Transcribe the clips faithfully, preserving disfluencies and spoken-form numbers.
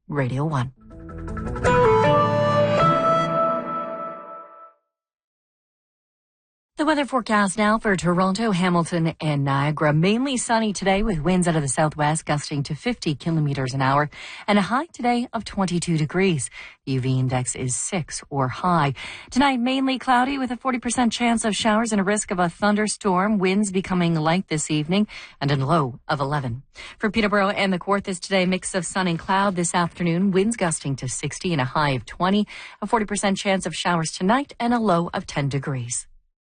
Radio one. The weather forecast now for Toronto, Hamilton, and Niagara. Mainly sunny today with winds out of the southwest gusting to fifty kilometers an hour and a high today of twenty-two degrees. The U V index is six or high. Tonight, mainly cloudy with a forty percent chance of showers and a risk of a thunderstorm. Winds becoming light this evening and a low of eleven. For Peterborough and the Kawarthas today, mix of sun and cloud this afternoon. Winds gusting to sixty and a high of twenty. A forty percent chance of showers tonight and a low of ten degrees.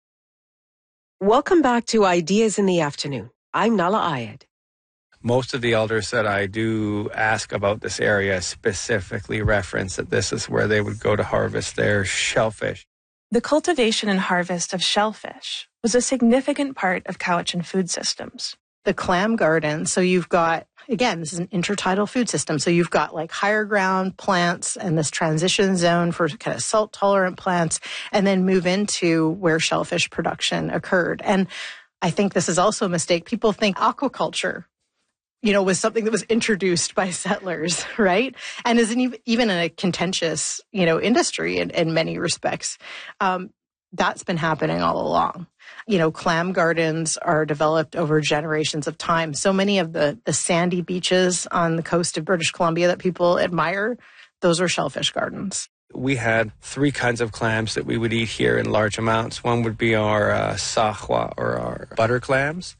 Welcome back to Ideas in the Afternoon. I'm Nala Ayed. Most of the elders that I do ask about this area specifically reference that this is where they would go to harvest their shellfish. The cultivation and harvest of shellfish was a significant part of Cowichan food systems. The clam garden, so you've got, again, this is an intertidal food system. So you've got like higher ground plants and this transition zone for kind of salt tolerant plants, and then move into where shellfish production occurred. And I think this is also a mistake. People think aquaculture, you know, was something that was introduced by settlers, right? And is an, even a contentious, you know, industry in, in many respects. Um, that's been happening all along. You know, clam gardens are developed over generations of time. So many of the, the sandy beaches on the coast of British Columbia that people admire, those are shellfish gardens. We had three kinds of clams that we would eat here in large amounts. One would be our uh, sahwa, or our butter clams,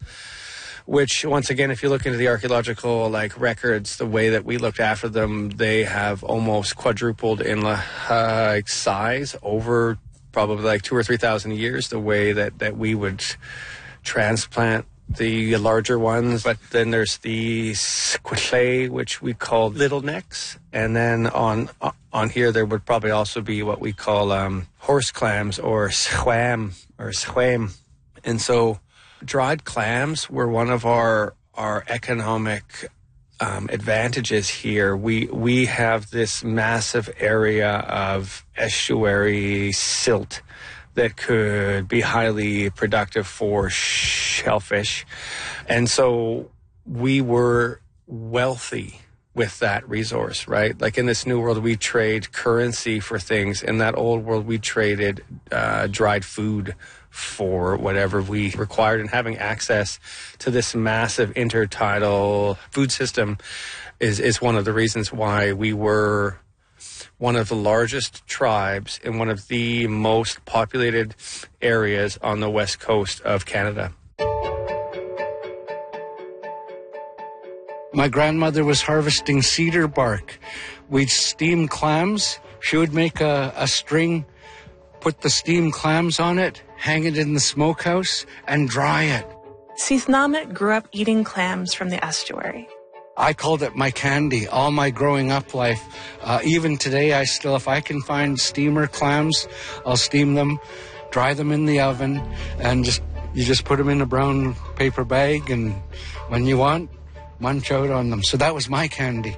which, once again, if you look into the archaeological like records, the way that we looked after them, they have almost quadrupled in uh, like size over probably like two or three thousand years, the way that, that we would transplant the larger ones. But then there's the squicklay, which we call little necks. And then on on here, there would probably also be what we call um, horse clams, or schwam, or schwam. And so dried clams were one of our, our economic Um, advantages here. We we have this massive area of estuary silt that could be highly productive for shellfish. And so we were wealthy with that resource, right? Like in this new world, we trade currency for things. In that old world, we traded uh, dried food for whatever we required, and having access to this massive intertidal food system is, is one of the reasons why we were one of the largest tribes in one of the most populated areas on the west coast of Canada. My grandmother was harvesting cedar bark. We'd steam clams. She would make a, a string, put the steamed clams on it, hang it in the smokehouse, and dry it. Seethnamit grew up eating clams from the estuary. I called it my candy all my growing up life. Uh, even today, I still, if I can find steamer clams, I'll steam them, dry them in the oven, and just you just put them in a brown paper bag, and when you want, munch out on them. So that was my candy.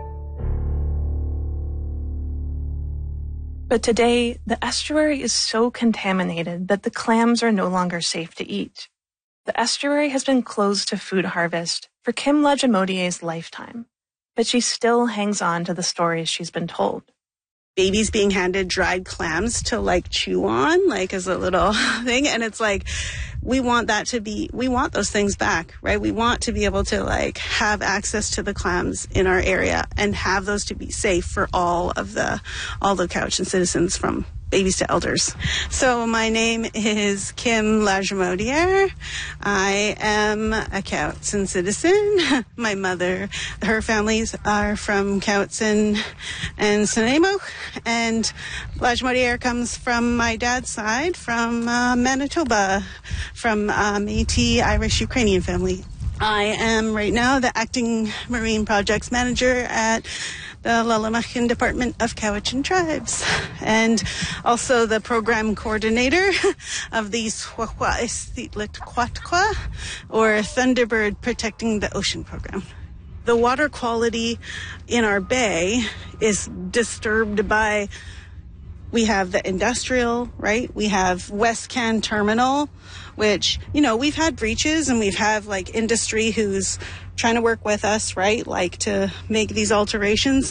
But today, the estuary is so contaminated that the clams are no longer safe to eat. The estuary has been closed to food harvest for Kim Lajimodie's lifetime, but she still hangs on to the stories she's been told. Babies being handed dried clams to like chew on, like as a little thing. And it's like, we want that to be, we want those things back, right? We want to be able to like have access to the clams in our area and have those to be safe for all of the, all the Cowichan citizens, from babies to elders. So my name is Kim Lajimodiere. I am a Cowichan citizen. My mother, her families are from Cowichan and Snuneymuxw, and Lajimodiere comes from my dad's side, from uh, Manitoba, from uh, Métis Irish Ukrainian family. I am right now the acting marine projects manager at the Lalamakhin Department of Cowichan Tribes, and also the program coordinator of the Swahwa Istitlit Quatqua, or Thunderbird Protecting the Ocean program. The water quality in our bay is disturbed by, we have the industrial, right? We have Westcan Terminal, which, you know, we've had breaches, and we've had like industry who's trying to work with us, right? Like to make these alterations.